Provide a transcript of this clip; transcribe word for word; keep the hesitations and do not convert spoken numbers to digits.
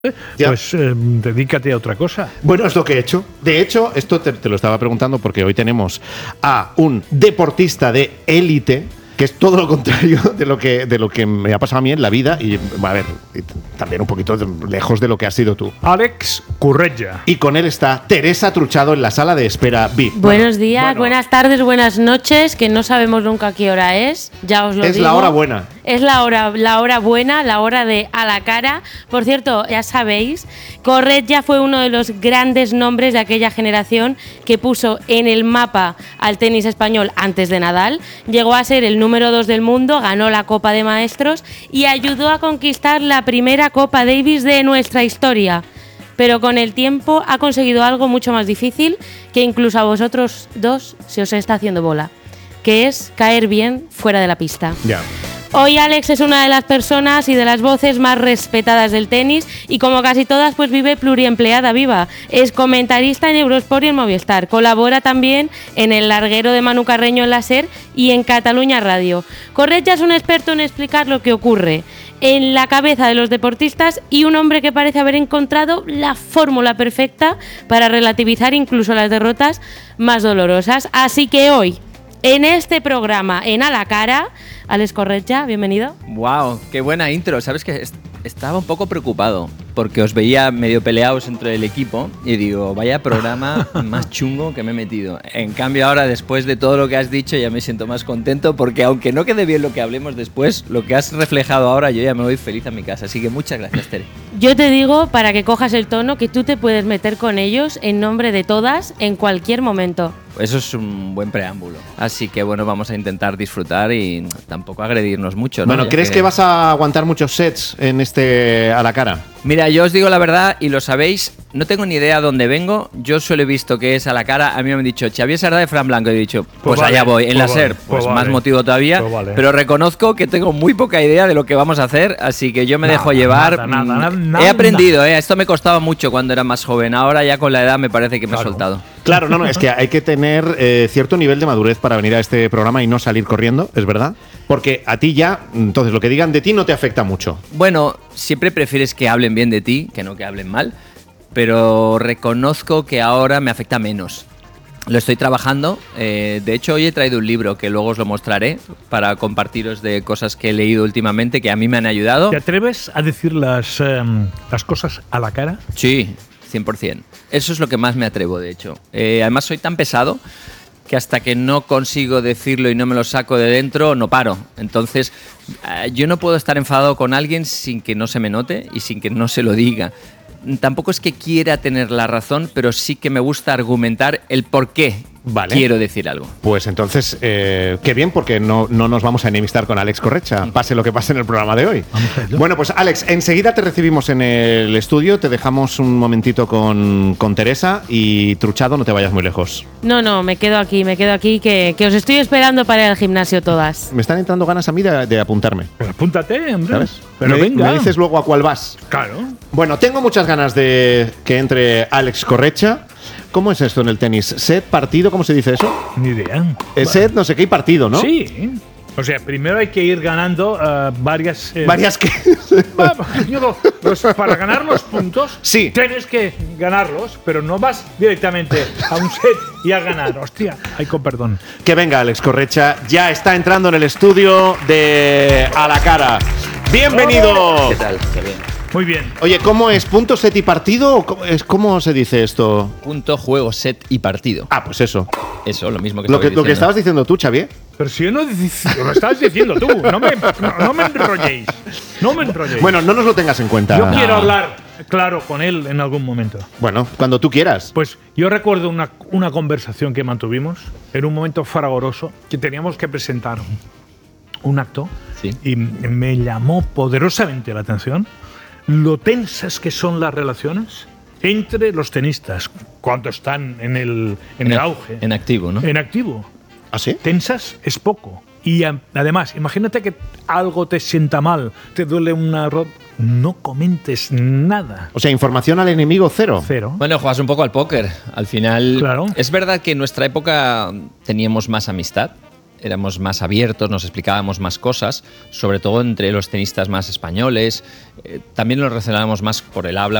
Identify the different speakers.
Speaker 1: Ya. Pues eh, dedícate a otra cosa.
Speaker 2: Bueno, es lo que he hecho. De hecho, esto te, te lo estaba preguntando porque hoy tenemos a un deportista de élite, que es todo lo contrario de lo que de lo que me ha pasado a mí en la vida y, a ver, y también un poquito de, lejos de lo que has sido tú.
Speaker 1: Alex Corretja.
Speaker 2: Y con él está Teresa Truchado en la sala de espera V I P.
Speaker 3: Buenos días,
Speaker 2: bueno.
Speaker 3: buenas tardes, buenas noches, que no sabemos nunca qué hora es, ya os lo
Speaker 2: es
Speaker 3: digo.
Speaker 2: Es la hora buena.
Speaker 3: Es la hora, la hora buena, la hora de a la cara. Por cierto, ya sabéis, Corretja fue uno de los grandes nombres de aquella generación que puso en el mapa al tenis español antes de Nadal. Llegó a ser el número dos del mundo, ganó la Copa de Maestros y ayudó a conquistar la primera Copa Davis de nuestra historia. Pero con el tiempo ha conseguido algo mucho más difícil que incluso a vosotros dos se os está haciendo bola, que es caer bien fuera de la pista.
Speaker 2: Ya.
Speaker 3: Hoy Alex es una de las personas y de las voces más respetadas del tenis y como casi todas pues vive pluriempleada viva. Es comentarista en Eurosport y en Movistar. Colabora también en El Larguero de Manu Carreño en la SER y en Cataluña Radio. Corretja es un experto en explicar lo que ocurre en la cabeza de los deportistas y un hombre que parece haber encontrado la fórmula perfecta para relativizar incluso las derrotas más dolorosas. Así que hoy, en este programa, en A la Cara, Alex Corretja, bienvenido.
Speaker 4: Wow, qué buena intro. Sabes que est- estaba un poco preocupado porque os veía medio peleados entre el equipo y digo, vaya programa más chungo que me he metido. En cambio ahora, después de todo lo que has dicho, ya me siento más contento porque aunque no quede bien lo que hablemos después, lo que has reflejado ahora, yo ya me voy feliz a mi casa. Así que muchas gracias, Tere.
Speaker 3: Yo te digo, para que cojas el tono, que tú te puedes meter con ellos en nombre de todas en cualquier momento.
Speaker 4: Eso es un buen preámbulo. Así que bueno, vamos a intentar disfrutar y tampoco agredirnos mucho, ¿no?
Speaker 2: Bueno,
Speaker 4: Ya
Speaker 2: ¿crees que... que vas a aguantar muchos sets en este A la Cara?
Speaker 4: Mira, yo os digo la verdad y lo sabéis, no tengo ni idea dónde vengo. Yo solo he visto que es A la Cara. A mí me han dicho Xavier Sardá de Fran Blanco. Y he dicho, pues,
Speaker 1: pues vale,
Speaker 4: allá voy, en
Speaker 1: pues
Speaker 4: la
Speaker 1: vale,
Speaker 4: SER.
Speaker 1: pues
Speaker 4: Pues
Speaker 1: vale,
Speaker 4: más motivo todavía.
Speaker 1: Pues vale.
Speaker 4: Pero reconozco que tengo muy poca idea de lo que vamos a hacer. Así que yo me
Speaker 1: nada,
Speaker 4: dejo llevar.
Speaker 1: Nada, nada, nada, nada,
Speaker 4: he aprendido, ¿eh? Esto me costaba mucho cuando era más joven. Ahora ya con la edad me parece que me
Speaker 1: claro.
Speaker 4: he soltado.
Speaker 2: Claro, no, no, es que hay que tener eh, cierto nivel de madurez para venir a este programa y no salir corriendo, ¿es verdad? Porque a ti ya, entonces lo que digan de ti no te afecta mucho.
Speaker 4: Bueno, siempre prefieres que hablen bien de ti que no que hablen mal, pero reconozco que ahora me afecta menos. Lo estoy trabajando. Eh, de hecho, hoy he traído un libro que luego os lo mostraré para compartiros de cosas que he leído últimamente que a mí me han ayudado.
Speaker 1: ¿Te atreves a decir las, eh, las cosas a la cara?
Speaker 4: Sí, cien por ciento. Eso es lo que más me atrevo, de hecho. Eh, además, soy tan pesado que hasta que no consigo decirlo y no me lo saco de dentro, no paro. Entonces, eh, yo no puedo estar enfadado con alguien sin que no se me note y sin que no se lo diga. Tampoco es que quiera tener la razón, pero sí que me gusta argumentar el por qué vale. quiero decir algo.
Speaker 2: Pues entonces, eh, qué bien, porque no, no nos vamos a enemistar con Alex Corretja, pase lo que pase en el programa de hoy. Bueno, pues Alex, enseguida te recibimos en el estudio, te dejamos un momentito con, con Teresa y Truchado, no te vayas muy lejos.
Speaker 3: No, no, me quedo aquí, me quedo aquí, que, que os estoy esperando para ir al gimnasio todas.
Speaker 2: Me están entrando ganas a mí de, de apuntarme.
Speaker 1: Pero apúntate, hombre.
Speaker 2: ¿Sabes?
Speaker 1: Pero
Speaker 2: me,
Speaker 1: venga.
Speaker 2: me dices luego a cuál vas.
Speaker 1: Claro.
Speaker 2: Bueno, tengo muchas ganas de que entre Alex Corretja. ¿Cómo es esto en el tenis? ¿Set, partido? ¿Cómo se dice eso?
Speaker 1: Ni idea.
Speaker 2: Eh, set, no sé qué, y partido, ¿no?
Speaker 1: Sí. O sea, primero hay que ir ganando uh, varias... Eh,
Speaker 2: ¿Varias qué?
Speaker 1: Los, para ganar los puntos,
Speaker 2: sí.
Speaker 1: tienes que ganarlos, pero no vas directamente a un set y a ganar. Hostia, ay, con perdón.
Speaker 2: Que venga Alex Corretja, ya está entrando en el estudio de A la Cara. ¡Bienvenido!
Speaker 4: ¿Qué tal? Qué bien.
Speaker 1: Muy bien.
Speaker 2: Oye, ¿cómo es? ¿Punto, set y partido? ¿O cómo, es, ¿Cómo se dice esto?
Speaker 4: Punto, juego, set y partido.
Speaker 2: Ah, pues eso.
Speaker 4: Eso, lo mismo que
Speaker 2: Lo que,
Speaker 4: diciendo.
Speaker 2: lo que estabas diciendo tú, Xavier.
Speaker 1: Pero si yo no lo estabas diciendo tú, no me, no, no me enrolléis. No me enrolléis.
Speaker 2: Bueno, no nos lo tengas en cuenta.
Speaker 1: Yo quiero hablar, claro, con él en algún momento.
Speaker 2: Bueno, cuando tú quieras.
Speaker 1: Pues yo recuerdo una, una conversación que mantuvimos en un momento fragoroso que teníamos que presentar un acto.
Speaker 4: Sí.
Speaker 1: Y me llamó poderosamente la atención lo tensas que son las relaciones entre los tenistas cuando están en el, en
Speaker 4: en
Speaker 1: el
Speaker 4: a,
Speaker 1: auge.
Speaker 4: En activo, ¿no?
Speaker 1: En activo.
Speaker 2: ¿Ah, sí?
Speaker 1: Tensas es poco. Y a, además, imagínate que algo te sienta mal, te duele una ro- no comentes nada.
Speaker 2: O sea, información al enemigo cero.
Speaker 1: Cero.
Speaker 4: Bueno, juegas un poco al póker. Al final,
Speaker 1: Claro.
Speaker 4: es verdad que en nuestra época teníamos más amistad. éramos más abiertos, nos explicábamos más cosas, sobre todo entre los tenistas más españoles. Eh, también nos relacionábamos más por el habla,